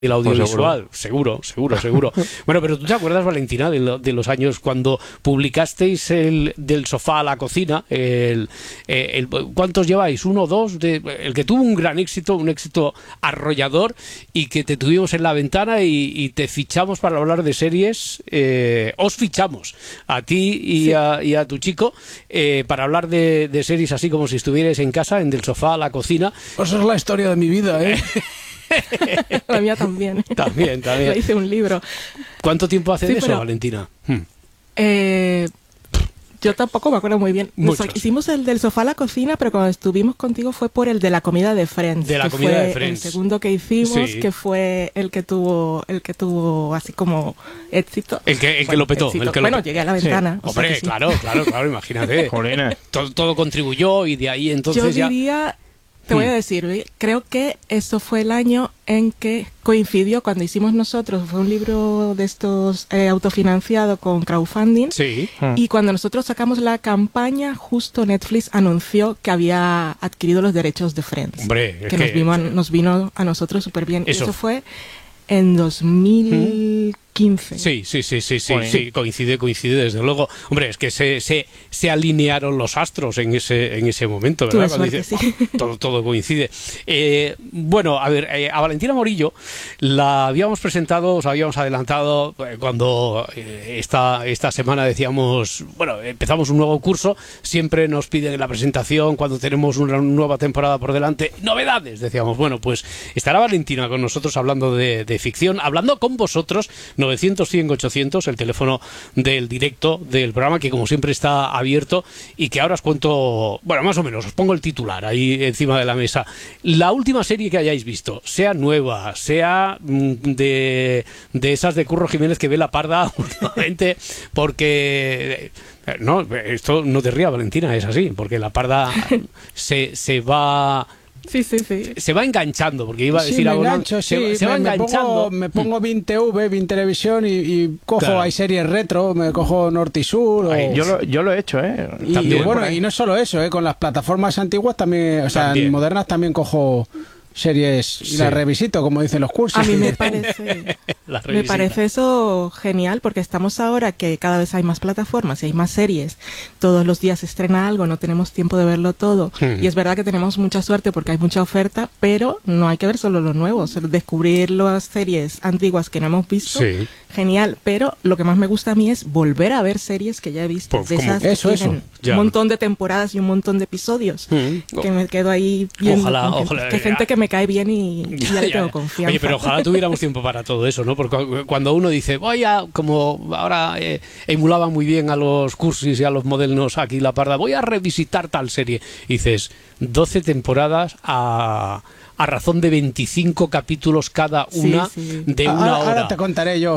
el audiovisual, seguro. Bueno, pero ¿tú te acuerdas, Valentina, de los años cuando publicasteis del sofá a la cocina? ¿Cuántos lleváis? ¿Uno o dos? El que tuvo un gran éxito, un éxito arrollador, y que te tuvimos en la ventana y te fichamos para hablar de series. Os fichamos a ti y a tu chico para hablar de series así como si estuvierais en casa, en del sofá a la cocina. Esa es la historia de mi vida, ¿eh? La mía también. También. Le hice un libro. ¿Cuánto tiempo hace de eso, Valentina? Yo tampoco me acuerdo muy bien. Hicimos el del sofá a la cocina, pero cuando estuvimos contigo fue por el de la comida de Friends. De la comida de Friends. El segundo que hicimos, sí, que fue el que tuvo así como éxito. El que lo petó. Llegué a la ventana. Sí. Hombre, sí. Claro, imagínate. todo contribuyó y de ahí entonces Yo diría... Te voy a decir, creo que eso fue el año en que coincidió cuando hicimos nosotros, fue un libro de estos autofinanciado con crowdfunding, sí. Y cuando nosotros sacamos la campaña, justo Netflix anunció que había adquirido los derechos de Friends. Hombre, nos vino a nosotros súper bien. Eso fue en 2015. Sí, coincide desde luego. Hombre, es que se alinearon los astros en ese momento, ¿verdad? Suerte, sí. Todo coincide. Bueno, a ver, a Valentina Morillo la habíamos presentado, os habíamos adelantado cuando esta semana decíamos, bueno, empezamos un nuevo curso, siempre nos piden la presentación cuando tenemos una nueva temporada por delante, novedades, decíamos. Bueno, pues estará Valentina con nosotros hablando de ficción, hablando con vosotros. 900-100-800, el teléfono del directo del programa, que como siempre está abierto, y que ahora os cuento, bueno, más o menos, os pongo el titular ahí encima de la mesa. La última serie que hayáis visto, sea nueva, sea de esas de Curro Jiménez que ve la parda últimamente, porque... No, esto no te rías, Valentina, es así, porque la parda se va... Sí. Se va enganchando, porque iba a decir algo. Se va enganchando. Me pongo 20TV, 20 Televisión y cojo, claro. Hay series retro, me cojo Norte y Sur. Yo lo he hecho, Y no solo eso, con las plataformas antiguas también, o sea, también. Modernas también cojo series y las revisito, como dicen los cursos. A mí me parece eso genial, porque estamos ahora que cada vez hay más plataformas y hay más series, todos los días se estrena algo, no tenemos tiempo de verlo todo, y es verdad que tenemos mucha suerte porque hay mucha oferta, pero no hay que ver solo lo nuevo, descubrir las series antiguas que no hemos visto, genial, pero lo que más me gusta a mí es volver a ver series que ya he visto, pues, de esas que tienen un montón de temporadas y un montón de episodios, que me quedo ahí viendo, ojalá, que gente que me cae bien y ya le tengo confianza. Oye, pero ojalá tuviéramos tiempo para todo eso, ¿no? Porque cuando uno dice, voy a, como ahora emulaba muy bien a los cursis y a los modernos aquí la parda, voy a revisitar tal serie, y dices, 12 temporadas a razón de 25 capítulos cada una, de una hora. Ahora te contaré yo.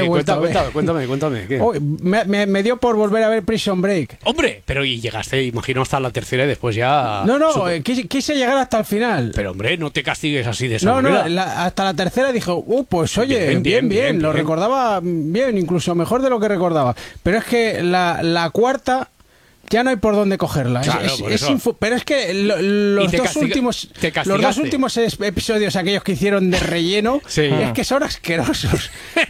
Cuéntame. ¿Qué? Me dio por volver a ver Prison Break. Hombre, pero y llegaste, imagino, hasta la tercera y después ya... No, quise llegar hasta el final. Pero hombre, no te castigues así de esa manera. Hasta la tercera dijo, pues oye, bien, lo recordaba bien, incluso mejor de lo que recordaba. Pero es que la cuarta... Ya no hay por dónde cogerla. Claro, pero es que los dos últimos episodios, aquellos que hicieron de relleno, es que son asquerosos.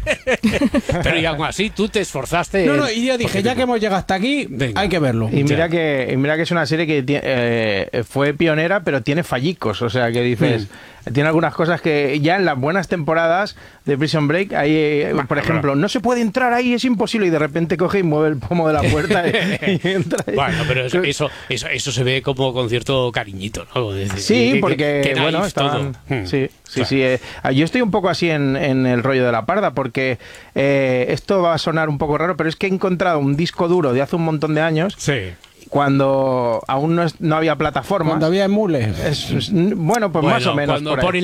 Pero y aún así tú te esforzaste. Y yo dije, ya que hemos llegado hasta aquí, hay que verlo. Y mira que es una serie que fue pionera, pero tiene fallicos. O sea, que dices... Tiene algunas cosas que ya en las buenas temporadas de Prison Break, hay, por ejemplo, no se puede entrar ahí, es imposible, y de repente coge y mueve el pomo de la puerta y entra ahí. Bueno, pero eso se ve como con cierto cariñito, ¿no? Sí, porque, bueno, estaban... Sí. Yo estoy un poco así en el rollo de la parda, porque esto va a sonar un poco raro, pero es que he encontrado un disco duro de hace un montón de años. Sí. Cuando aún no había plataformas. Cuando había emules. Bueno, más o menos.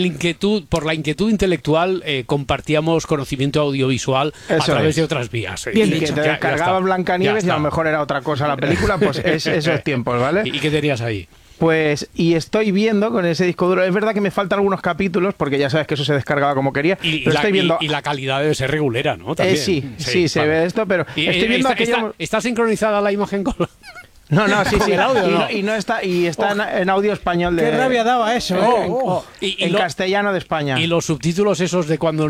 Por la inquietud intelectual compartíamos conocimiento audiovisual a través de otras vías. Y que te descargaba Blancanieves y a lo mejor era otra cosa la película, pues esos tiempos, ¿vale? ¿Y qué tenías ahí? Pues, y estoy viendo con ese disco duro, es verdad que me faltan algunos capítulos, porque ya sabes que eso se descargaba como quería, pero estoy viendo... Y la calidad debe ser regulera, ¿no? También. Sí, se ve esto, pero estoy viendo ¿Está sincronizada la imagen con No, sí. El audio, y no está en audio español de. Qué rabia daba eso, y en castellano de España. Y los subtítulos esos de cuando